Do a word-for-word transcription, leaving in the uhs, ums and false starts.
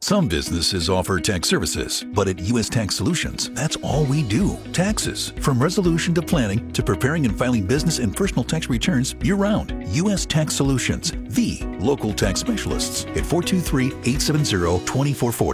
Some businesses offer tax services, but at U S Tax Solutions, that's all we do. Taxes. From resolution to planning to preparing and filing business and personal tax returns year-round. U S Tax Solutions, the local tax specialists at four two three, eight seven zero, two four four zero.